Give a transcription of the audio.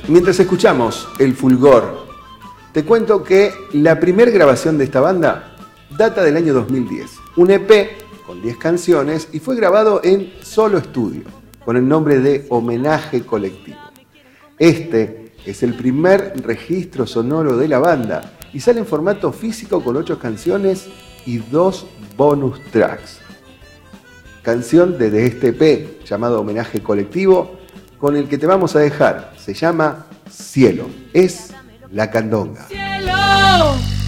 Mientras escuchamos El Fulgor, te cuento que la primera grabación de esta banda data del año 2010. Un EP con 10 canciones y fue grabado en solo estudio, con el nombre de Homenaje Colectivo. Este es el primer registro sonoro de la banda y sale en formato físico con 8 canciones y 2 bonus tracks. Canción de este EP llamado Homenaje Colectivo, con el que te vamos a dejar, se llama Cielo, es La Candonga. Cielo.